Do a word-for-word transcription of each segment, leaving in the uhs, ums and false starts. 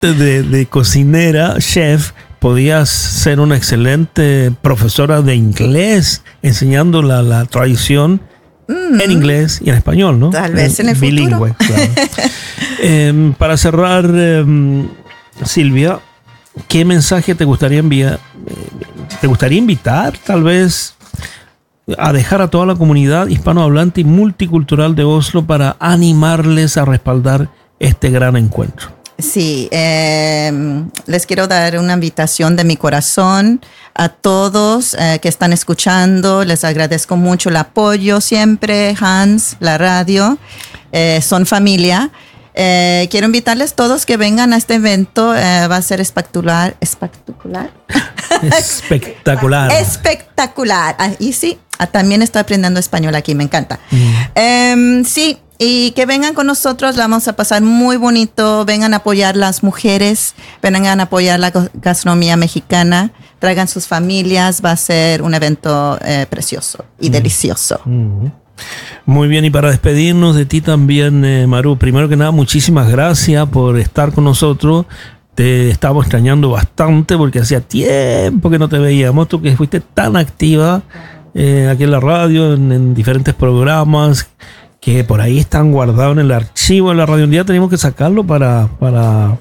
de, de cocinera, chef, podías ser una excelente profesora de inglés, enseñando la, la tradición mm. en inglés y en español, ¿no? Tal vez en el bilingüe, futuro. Claro. eh, para cerrar, eh, Silvia, ¿qué mensaje te gustaría enviar? ¿Te gustaría invitar, tal vez, a dejar a toda la comunidad hispanohablante y multicultural de Oslo para animarles a respaldar este gran encuentro? Sí, eh, les quiero dar una invitación de mi corazón a todos eh, que están escuchando. Les agradezco mucho el apoyo siempre, Hans, la radio, eh, son familia. Eh, quiero invitarles todos que vengan a este evento. Eh, va a ser espectacular. Espectacular. Espectacular. Espectacular. Ah, y sí, ah, también estoy aprendiendo español aquí, me encanta. Mm. Eh, sí, y que vengan con nosotros, la vamos a pasar muy bonito. Vengan a apoyar las mujeres, vengan a apoyar la gastronomía mexicana, traigan sus familias. Va a ser un evento eh, precioso y mm. delicioso. Mm. Muy bien, y para despedirnos de ti también, eh, Maru, primero que nada, muchísimas gracias por estar con nosotros. Te estamos extrañando bastante porque hacía tiempo que no te veíamos. Tú que fuiste tan activa eh, aquí en la radio, en, en diferentes programas, que por ahí están guardados en el archivo de la radio. Un día tenemos que sacarlo para... para...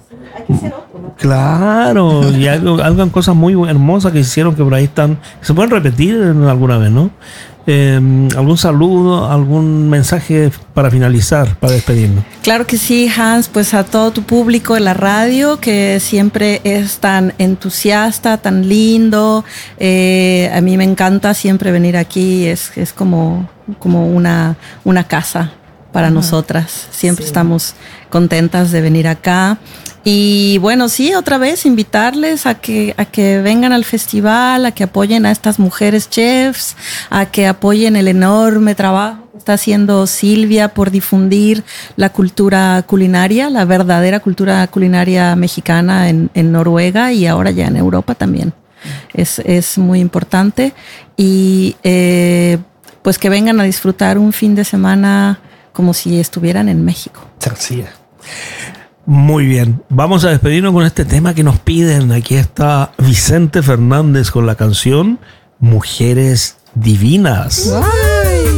Claro, y algo, algo, cosas muy hermosas que hicieron que por ahí están, se pueden repetir alguna vez, ¿no? Eh, ¿Algún saludo, algún mensaje para finalizar, para despedirnos? Claro que sí, Hans, pues a todo tu público de la radio que siempre es tan entusiasta, tan lindo. Eh, a mí me encanta siempre venir aquí, es, es como, como una, una casa para uh-huh. nosotras. Siempre sí. estamos contentas de venir acá. Y bueno, sí, otra vez invitarles a que, a que vengan al festival, a que apoyen a estas mujeres chefs, a que apoyen el enorme trabajo que está haciendo Silvia por difundir la cultura culinaria, la verdadera cultura culinaria mexicana en, en Noruega y ahora ya en Europa también. Es, es muy importante. Y eh, pues que vengan a disfrutar un fin de semana como si estuvieran en México. Así es. Muy bien, vamos a despedirnos con este tema que nos piden. Aquí está Vicente Fernández con la canción Mujeres Divinas. ¡Wow!